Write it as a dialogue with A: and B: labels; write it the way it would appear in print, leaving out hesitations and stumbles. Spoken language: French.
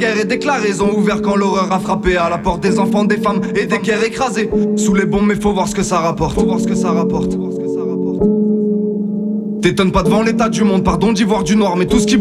A: guerre est déclarée, ils ont ouvert quand l'horreur a frappé à la porte des enfants, des femmes et des cœurs écrasés. Sous les bombes, mais faut voir ce que ça rapporte. Faut voir ce que ça rapporte. T'étonnes pas devant l'état du monde, pardon d'y voir du noir, mais tout ce qui